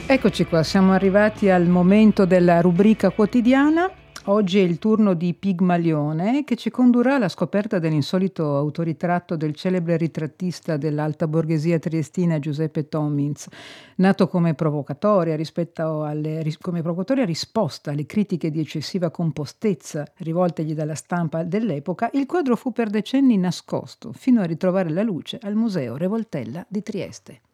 Eccoci qua, siamo arrivati al momento della rubrica quotidiana. Oggi è il turno di Pigmalione che ci condurrà alla scoperta dell'insolito autoritratto del celebre ritrattista dell'alta borghesia triestina Giuseppe Tomins. Nato come provocatoria come provocatoria risposta alle critiche di eccessiva compostezza rivoltegli dalla stampa dell'epoca, il quadro fu per decenni nascosto, fino a ritrovare la luce al Museo Revoltella di Trieste.